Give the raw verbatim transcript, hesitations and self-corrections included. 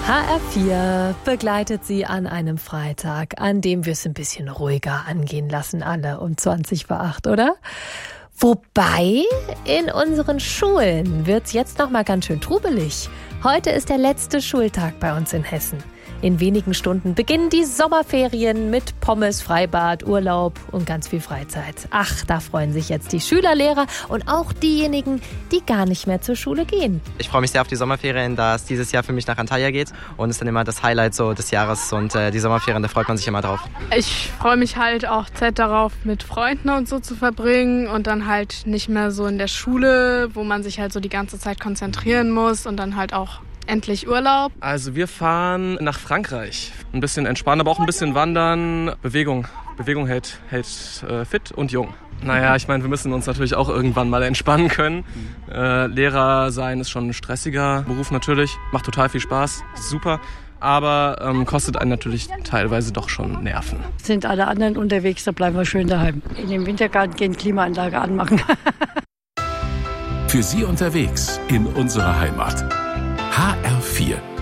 H R vier begleitet Sie an einem Freitag, an dem wir es ein bisschen ruhiger angehen lassen, alle um zwanzig vor acht, oder? Wobei, in unseren Schulen wird's jetzt noch mal ganz schön trubelig. Heute ist der letzte Schultag bei uns in Hessen. In wenigen Stunden beginnen die Sommerferien mit Pommes, Freibad, Urlaub und ganz viel Freizeit. Ach, da freuen sich jetzt die Schüler, Lehrer und auch diejenigen, die gar nicht mehr zur Schule gehen. Ich freue mich sehr auf die Sommerferien, da es dieses Jahr für mich nach Antalya geht und es ist dann immer das Highlight so des Jahres und äh, die Sommerferien, da freut man sich immer drauf. Ich freue mich halt auch Zeit darauf, mit Freunden und so zu verbringen und dann halt nicht mehr so in der Schule, wo man sich halt so die ganze Zeit konzentrieren muss und dann halt auch endlich Urlaub. Also wir fahren nach Frankreich. Ein bisschen entspannen, aber auch ein bisschen wandern. Bewegung. Bewegung hält, hält äh, fit und jung. Naja, ich meine, wir müssen uns natürlich auch irgendwann mal entspannen können. Äh, Lehrer sein ist schon ein stressiger Beruf natürlich. Macht total viel Spaß. Super. Aber ähm, kostet einen natürlich teilweise doch schon Nerven. Sind alle anderen unterwegs, da bleiben wir schön daheim. In den Wintergarten gehen, Klimaanlage anmachen. Für Sie unterwegs in unserer Heimat. H R vier